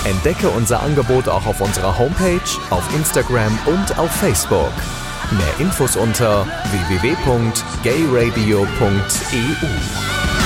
Entdecke unser Angebot auch auf unserer Homepage, auf Instagram und auf Facebook. Mehr Infos unter www.gayradio.eu.